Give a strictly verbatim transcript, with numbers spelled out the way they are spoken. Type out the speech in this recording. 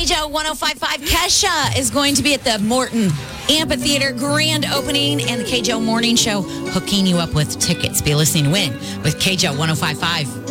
J O one oh five point five. Kesha is going to be at the Morton Amphitheater grand opening, and the K J O Morning Show hooking you up with tickets. Be listening to Win with K J O one oh five point five.